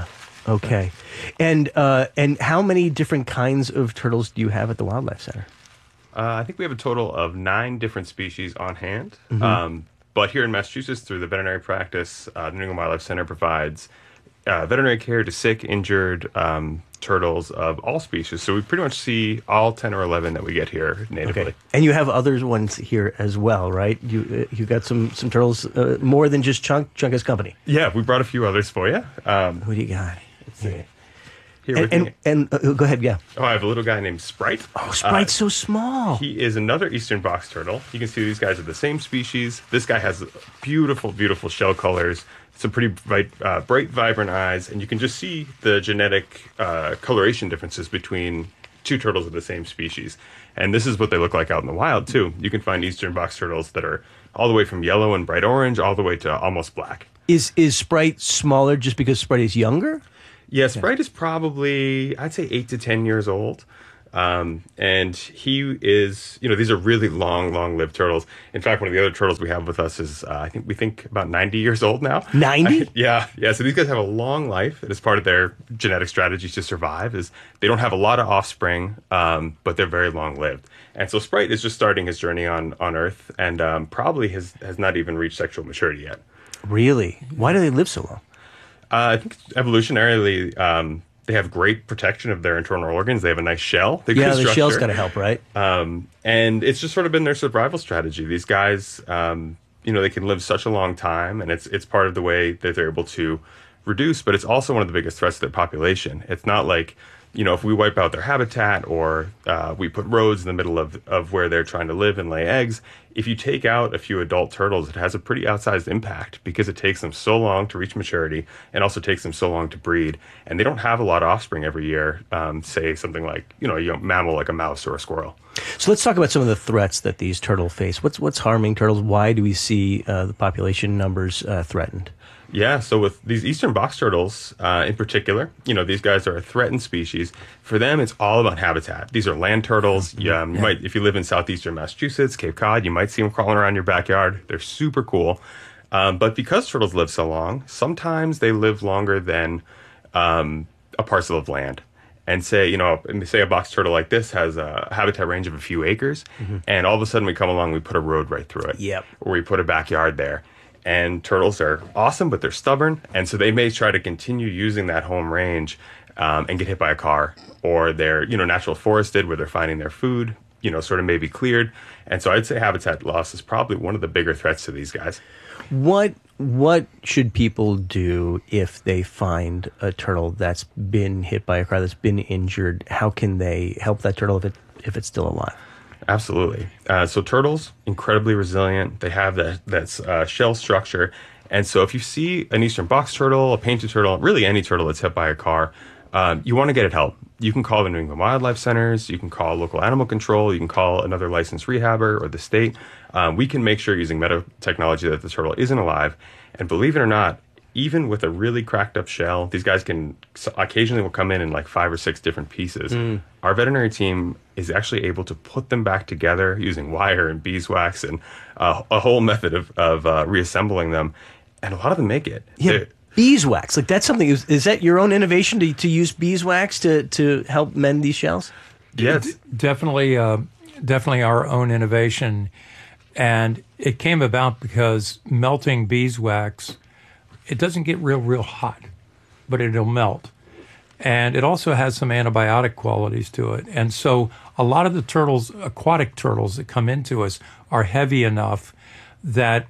Okay. And uh, and how many different kinds of turtles do you have at the Wildlife Center? Uh, I think we have a total of nine different species on hand. Mhm. Um, but here in Massachusetts, through the veterinary practice, uh, the New England Wildlife Center provides uh, veterinary care to sick, injured um, turtles of all species. So we pretty much see all ten or eleven that we get here natively. Okay. And you have other ones here as well, right? You uh, you got some some turtles uh, more than just Chunk. Chunk has company. Yeah, we brought a few others for you. Um, Who do you got? Let's see. Here And with and, me. and uh, go ahead, yeah. Oh, I have a little guy named Sprite. Oh, Sprite's so small. He is another eastern box turtle. You can see these guys are the same species. This guy has beautiful, beautiful shell colors, some pretty bright, uh, bright vibrant eyes, and you can just see the genetic uh, coloration differences between two turtles of the same species. And this is what they look like out in the wild, too. You can find eastern box turtles that are all the way from yellow and bright orange all the way to almost black. Is is Sprite smaller just because Sprite is younger? Yeah, Sprite is probably, I'd say, eight to ten years old. Um, and he is, you know, these are really long, long-lived turtles. In fact, one of the other turtles we have with us is, uh, I think, we think about ninety years old now. ninety? yeah, yeah. So these guys have a long life. It is part of their genetic strategies to survive. Is they don't have a lot of offspring, um, but they're very long-lived. And so Sprite is just starting his journey on on Earth, and um, probably has has not even reached sexual maturity yet. Really? Why do they live so long? Uh, I think evolutionarily, um, they have great protection of their internal organs. They have a nice shell. They're Yeah, good the structure. shell's got to help, right? Um, and it's just sort of been their survival strategy. These guys, um, you know, they can live such a long time, and it's it's part of the way that they're able to reduce. But it's also one of the biggest threats to their population. It's not like, you know, if we wipe out their habitat or uh, we put roads in the middle of of where they're trying to live and lay eggs. If you take out a few adult turtles, it has a pretty outsized impact because it takes them so long to reach maturity and also takes them so long to breed. And they don't have a lot of offspring every year, um, say something like, you know, a young mammal like a mouse or a squirrel. So let's talk about some of the threats that these turtles face. What's what's harming turtles? Why do we see uh, the population numbers uh, threatened? Yeah, so with these eastern box turtles uh, in particular, you know, these guys are a threatened species. For them, it's all about habitat. These are land turtles. You, um, you Yeah. might, if you live in southeastern Massachusetts, Cape Cod, you might see them crawling around your backyard. They're super cool. Um, but because turtles live so long, sometimes they live longer than um, a parcel of land. And say, you know, say a box turtle like this has a habitat range of a few acres, Mhm. and all of a sudden we come along, we put a road right through it. Yep. Or we put a backyard there. And turtles are awesome, but they're stubborn. And so they may try to continue using that home range um, and get hit by a car. Or they're, you know, natural forested where they're finding their food, you know, sort of maybe cleared. And so I'd say habitat loss is probably one of the bigger threats to these guys. What what should people do if they find a turtle that's been hit by a car, that's been injured? How can they help that turtle if it if it's still alive? Absolutely. Uh, so turtles, incredibly resilient. They have that, that uh, shell structure. And so if you see an eastern box turtle, a painted turtle, really any turtle that's hit by a car, um, you want to get it help. You can call the New England Wildlife Centers. You can call local animal control. You can call another licensed rehabber or the state. Um, we can make sure using medical technology that the turtle isn't alive. And believe it or not, even with a really cracked up shell, these guys can occasionally will come in in like five or six different pieces. Mm. Our veterinary team is actually able to put them back together using wire and beeswax and uh, a whole method of, of uh, reassembling them. And a lot of them make it. Yeah, They're- beeswax. Like that's something. Is, is that your own innovation to to use beeswax to to help mend these shells? Yes, definitely, uh, definitely our own innovation, and it came about because melting beeswax, it doesn't get real, real hot, but it'll melt, and it also has some antibiotic qualities to it, and so a lot of the turtles, aquatic turtles that come into us, are heavy enough that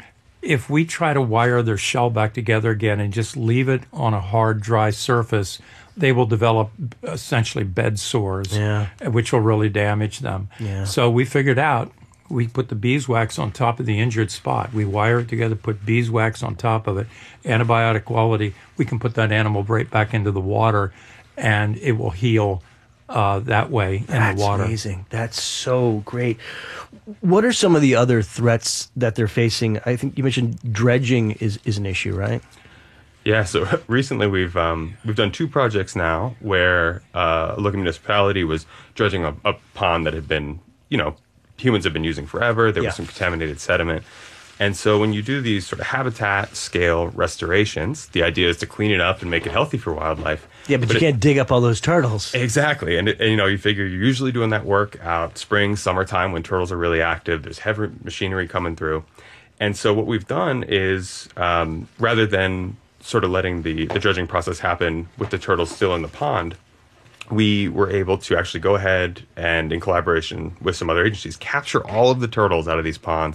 if we try to wire their shell back together again and just leave it on a hard, dry surface, they will develop essentially bed sores, Yeah. which will really damage them. Yeah. So we figured out, we put the beeswax on top of the injured spot. We wire it together, put beeswax on top of it, antibiotic quality. We can put that animal right back into the water, and it will heal uh, that way in That's the water. amazing. That's so great. What are some of the other threats that they're facing? I think you mentioned dredging is, is an issue, right? Yeah, so recently we've um, we've done two projects now where uh, a local municipality was dredging a, a pond that had been, you know, humans have been using forever. There Yeah. was some contaminated sediment. And so when you do these sort of habitat scale restorations, the idea is to clean it up and make it healthy for wildlife. Yeah, but, but you it, can't dig up all those turtles. Exactly. And, and, you know, you figure you're usually doing that work out spring, summertime when turtles are really active. There's heavy machinery coming through. And so what we've done is um, rather than sort of letting the, the dredging process happen with the turtles still in the pond, we were able to actually go ahead and, in collaboration with some other agencies, capture all of the turtles out of these ponds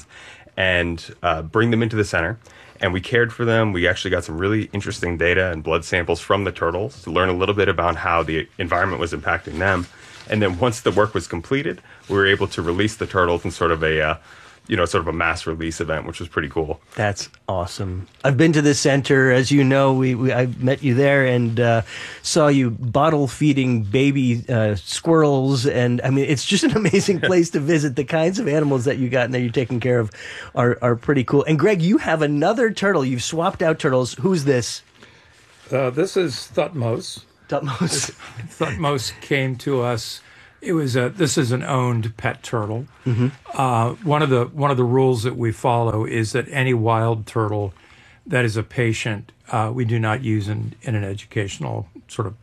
and uh, bring them into the center. And we cared for them. We actually got some really interesting data and blood samples from the turtles to learn a little bit about how the environment was impacting them. And then once the work was completed, we were able to release the turtles in sort of a, uh, you know, sort of a mass release event, which was pretty cool. That's awesome. I've been to this center. As you know, we, we I met you there and uh, saw you bottle feeding baby uh, squirrels. And I mean, it's just an amazing place to visit. The kinds of animals that you got in there you're taking care of are, are pretty cool. And Greg, you have another turtle. You've swapped out turtles. Who's this? Uh, this is Thutmose. Thutmose. Thutmose came to us. It was a. This is an owned pet turtle. Mm-hmm. Uh, one of the one of the rules that we follow is that any wild turtle that is a patient, uh, we do not use in, in an educational sort of,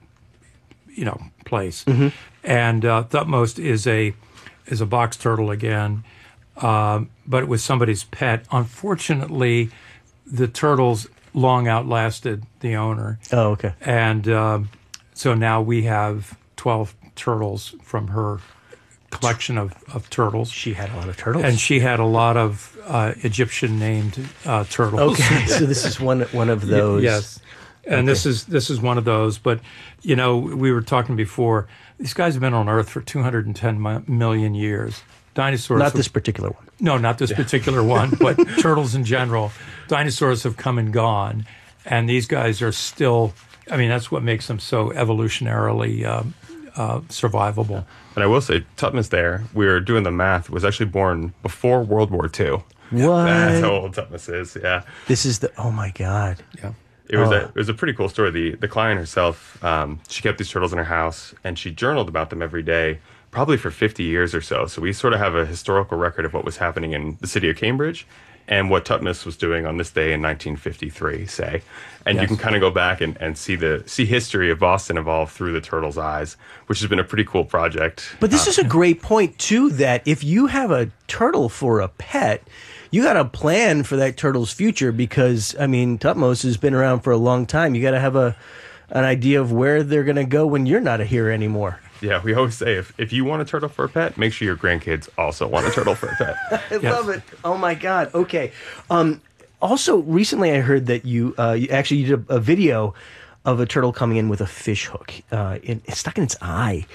you know, place. Mm-hmm. And uh, Thutmose is a is a box turtle again, um, but it was somebody's pet. Unfortunately, the turtles long outlasted the owner. Oh, okay. And um, so now we have twelve turtles from her collection of, of turtles. She had a lot of turtles. And she had a lot of uh, Egyptian-named uh, turtles. Okay, so this is one one of those. Yes. And okay. this is this is one of those. But, you know, we were talking before, these guys have been on Earth for two hundred ten million years. Dinosaurs. Not have, this particular one. No, not this yeah. particular one, but turtles in general. Dinosaurs have come and gone, and these guys are still, I mean, that's what makes them so evolutionarily um, uh, survivable. And I will say, Thutmose there, we were doing the math, was actually born before World War Two. What? That's how old Thutmose is, yeah. This is the, oh my God. Yeah. It was, oh. a, it was a pretty cool story. The, the client herself, um, she kept these turtles in her house, and she journaled about them every day, probably for fifty years or so. So we sort of have a historical record of what was happening in the city of Cambridge and what Thutmose was doing on this day in nineteen fifty-three, say. And yes. you can kind of go back and, and see the see history of Boston evolve through the turtles' eyes, which has been a pretty cool project. But this uh, is a great point, too, that if you have a turtle for a pet, you got to plan for that turtle's future because, I mean, Thutmose has been around for a long time. You got to have a an idea of where they're going to go when you're not here anymore. Yeah, we always say if, if you want a turtle for a pet, make sure your grandkids also want a turtle for a pet. I yes. love it. Oh, my God. Okay. Um, also, recently I heard that you, uh, you actually you did a, a video of a turtle coming in with a fish hook. Uh, in, it's stuck in its eye.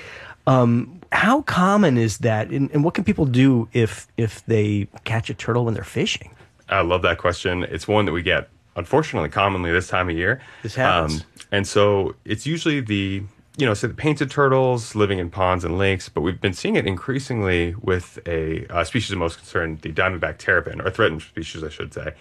Um, how common is that? And, and what can people do if if they catch a turtle when they're fishing? I love that question. It's one that we get, unfortunately, commonly this time of year. This happens. Um, and so it's usually the... you know, so the painted turtles living in ponds and lakes, but we've been seeing it increasingly with a uh, species of most concern, the diamondback terrapin, or threatened species, I should say.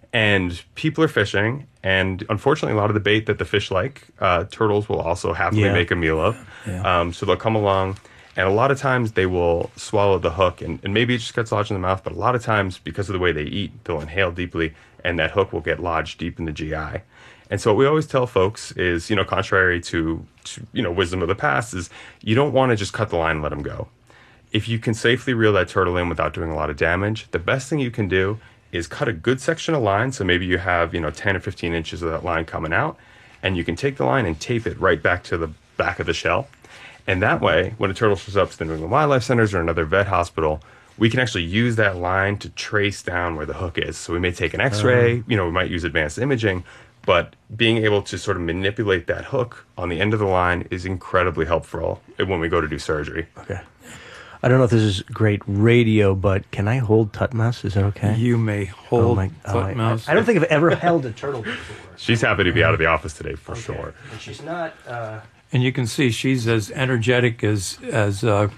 And people are fishing, and unfortunately, a lot of the bait that the fish like, uh, turtles will also happily yeah. make a meal of. Yeah. Um, so they'll come along, and a lot of times they will swallow the hook, and, and maybe it just gets lodged in the mouth, but a lot of times, because of the way they eat, they'll inhale deeply, and that hook will get lodged deep in the G I. And so what we always tell folks is, you know, contrary to, to you know, wisdom of the past, is you don't want to just cut the line and let them go. If you can safely reel that turtle in without doing a lot of damage, the best thing you can do is cut a good section of line. So maybe you have, you know, ten or fifteen inches of that line coming out, and you can take the line and tape it right back to the back of the shell. And that way, when a turtle shows up to the New England Wildlife Centers or another vet hospital, we can actually use that line to trace down where the hook is. So we may take an X-ray, uh-huh. you know, we might use advanced imaging, but being able to sort of manipulate that hook on the end of the line is incredibly helpful when we go to do surgery. Okay. I don't know if this is great radio, but can I hold Thutmose? Is that okay? You may hold oh my, Thutmose. Oh I don't think I've ever held a turtle before. She's happy to be out of the office today, for okay. sure. And she's not... Uh... And you can see she's as energetic as... as uh,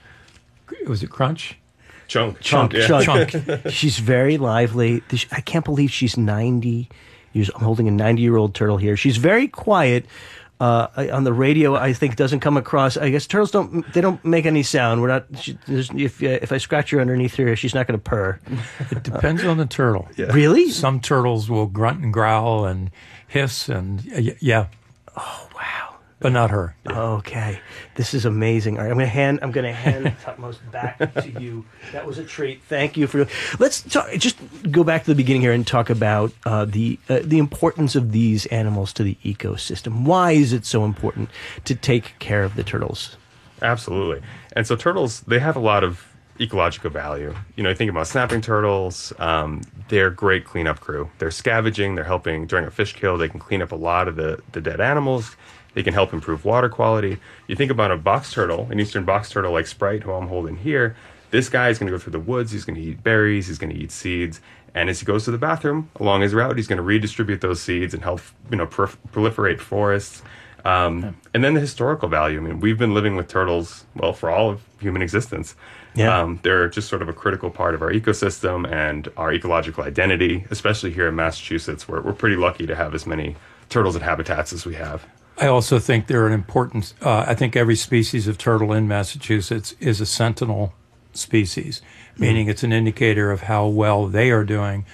was it Crunch? Chunk. Chunk, yeah. Chunk. Chunk. She's very lively. I can't believe she's ninety I'm holding a ninety-year-old turtle here. She's very quiet. Uh, on the radio, I think doesn't come across. I guess turtles don't. They don't make any sound. We're not. She, if uh, if I scratch her underneath her, she's not going to purr. It depends on the turtle. Yeah. Really? Some turtles will grunt and growl and hiss and uh, yeah. Oh wow! But not her. Okay, this is amazing. All right, I'm going to hand. I'm going to hand the topmost back to you. That was a treat. Thank you for. Let's talk, just go back to the beginning here and talk about uh, the uh, the importance of these animals to the ecosystem. Why is it so important to take care of the turtles? Absolutely. And so turtles, they have a lot of ecological value. You know, you think about snapping turtles. Um, they're a great cleanup crew. They're scavenging. They're helping during a fish kill. They can clean up a lot of the the dead animals. They can help improve water quality. You think about a box turtle, an eastern box turtle like Sprite, who I'm holding here. This guy is going to go through the woods. He's going to eat berries. He's going to eat seeds. And as he goes to the bathroom along his route, he's going to redistribute those seeds and help, you know, pro- proliferate forests. Um, yeah. And then the historical value. I mean, we've been living with turtles, well, for all of human existence. Yeah. Um, they're just sort of a critical part of our ecosystem and our ecological identity, especially here in Massachusetts, where we're pretty lucky to have as many turtles and habitats as we have. I also think they're an important, uh, I think every species of turtle in Massachusetts is a sentinel species, meaning it's an indicator of how well they are doing